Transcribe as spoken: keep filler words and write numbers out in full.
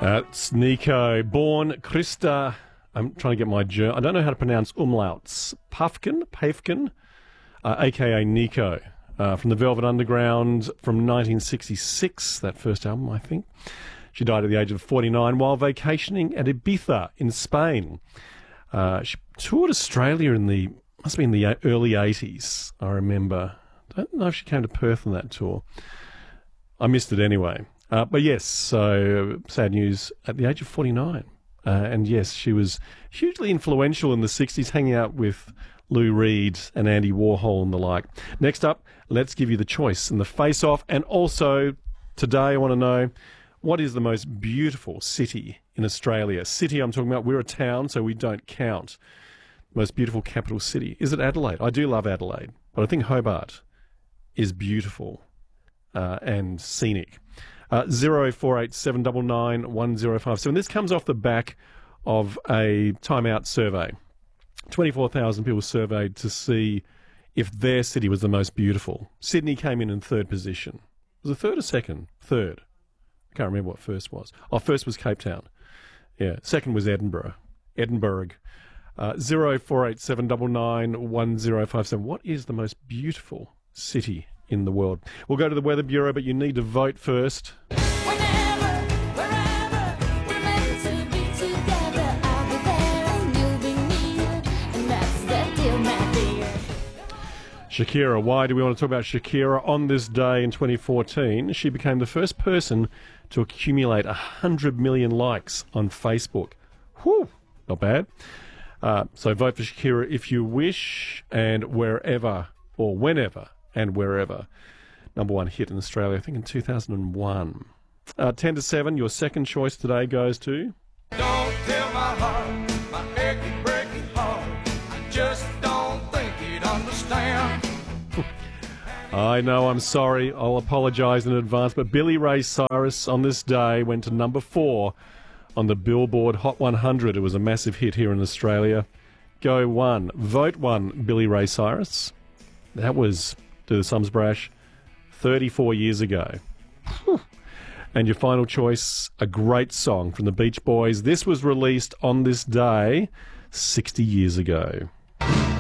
That's Nico. Born Christa. I'm trying to get my Ger- I don't know how to pronounce umlauts. Pufkin, Pafkin, uh, a k a. Nico. Uh, from the Velvet Underground from nineteen sixty-six, that first album, I think. She died at the age of forty-nine while vacationing at Ibiza in Spain. Uh, she toured Australia in the, must be in the early eighties, I remember. I don't know if she came to Perth on that tour. I missed it anyway. Uh, but yes, so sad news at the age of forty-nine. Uh, and yes, she was hugely influential in the sixties, hanging out with Lou Reed and Andy Warhol and the like. Next up, let's give you the choice and the face-off. And also, today I want to know, what is the most beautiful city in Australia? City I'm talking about, we're a town, so we don't count. Most beautiful capital city. Is it Adelaide? I do love Adelaide, but I think Hobart is beautiful uh, and scenic. Uh, zero four eight seven nine nine one zero five seven. This comes off the back of a Time Out survey. twenty-four thousand people surveyed to see if their city was the most beautiful. Sydney came in in third position. Was it third or second? Third. I can't remember what first was. Oh, first was Cape Town. Yeah. Second was Edinburgh. Edinburgh. Uh, zero four eight seven nine nine one zero five seven. What is the most beautiful city in the world? We'll go to the Weather Bureau, but you need to vote first. Whenever, wherever, we're meant to be together. I'll be there and you'll be near, and that's the deal, my dear. Shakira. Why do we want to talk about Shakira? On this day in twenty fourteen, she became the first person to accumulate one hundred million likes on Facebook. Whew, not bad. Uh, so vote for Shakira if you wish, and wherever, or whenever, and wherever. Number one hit in Australia, I think in two thousand one. Uh, ten to seven, your second choice today goes to... Don't tell my heart, my achy, breaky heart. I just don't think he'd understand. I know, I'm sorry. I'll apologise in advance, but Billy Ray Cyrus on this day went to number four on the Billboard Hot one hundred. It was a massive hit here in Australia. Go one. Vote one, Billy Ray Cyrus. That was, do the sums brash, thirty-four years ago. Whew. And your final choice, a great song from the Beach Boys. This was released on this day sixty years ago.